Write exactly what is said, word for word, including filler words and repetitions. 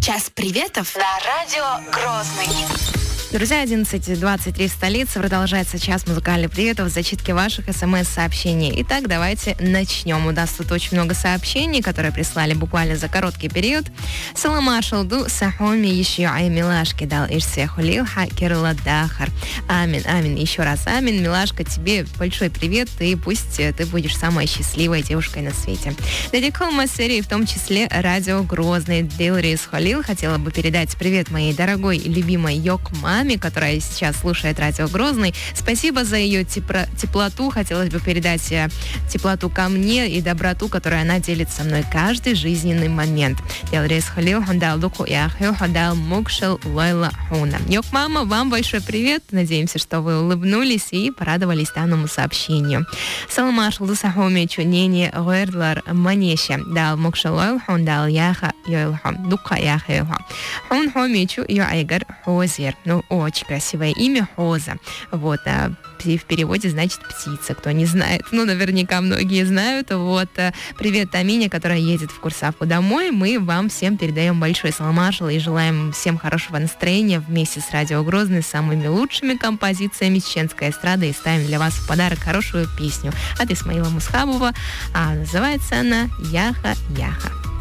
Час приветов на радио Грозный. Друзья, одиннадцать двадцать три в столице. Продолжается час музыкальных приветов, зачитки ваших смс-сообщений. Итак, давайте начнем. У нас тут очень много сообщений, которые прислали буквально за короткий период. Салама шалду сахоми еще ай милашки дал ирсе хулилха кирла дахар. Амин, амин, еще раз амин. Милашка, тебе большой привет, и пусть ты будешь самой счастливой девушкой на свете. Дедикол Массери, в том числе радио Грозный. Дилрис Халил хотела бы передать привет моей дорогой и любимой Йок маме, которая сейчас слушает радио Грозный. Спасибо за ее тепро- теплоту. Хотелось бы передать теплоту ко мне и доброту, которую она делит со мной каждый жизненный момент. Йок, мама, вам большой привет. Надеемся, что вы улыбнулись и порадовались данному сообщению. Саламашл дусахоми чунени гуэрдлар манеша дал мокшалойл хон дал яха йойлхам дука яха йойлхам. Он хомичу йоайгар хозер. Ну, очень красивое имя Хоза. Вот, а в переводе значит птица, кто не знает. Ну, наверняка многие знают. Вот, привет Амине, которая едет в Курсавку домой. Мы вам всем передаем большой саламашал и желаем всем хорошего настроения вместе с радио Грозный, с самыми лучшими композициями чеченской эстрады, и ставим для вас в подарок хорошую песню от Исмаила Мусхабова. А называется она «Яха-Яха».